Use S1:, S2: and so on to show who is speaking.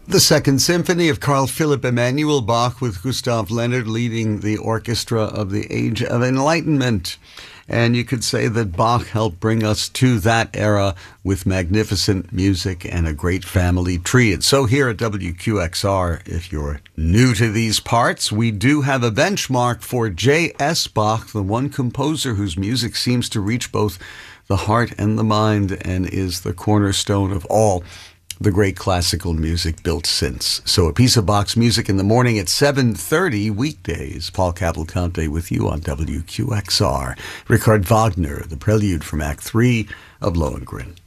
S1: The Second Symphony of Carl Philipp Emanuel Bach with Gustav Leonard leading the orchestra of the Age of Enlightenment. And you could say that Bach helped bring us to that era with magnificent music and a great family tree. And so here at WQXR, if you're new to these parts, we do have a benchmark for J.S. Bach, the one composer whose music seems to reach both the heart and the mind and is the cornerstone of all the great classical music built since. So a piece of Bach's music in the morning at 7:30 weekdays. Paul Cavalcante with you on WQXR. Richard Wagner, the prelude from Act 3 of Lohengrin.